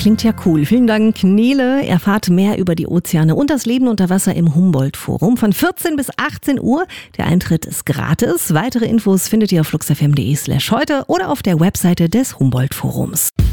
klingt ja cool. Vielen Dank, Nele. Erfahrt mehr über die Ozeane und das Leben unter Wasser im Humboldt-Forum von 14 bis 18 Uhr. Der Eintritt ist gratis. Weitere Infos findet ihr auf fluxfm.de/heute oder auf der Webseite des Humboldt-Forums.